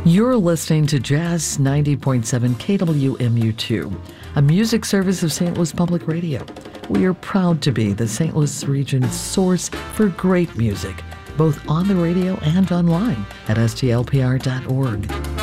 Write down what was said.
You're listening to Jazz 90.7 KWMU2, a music service of St. Louis Public Radio. We are proud to be the St. Louis region's source for great music, both on the radio and online at stlpr.org.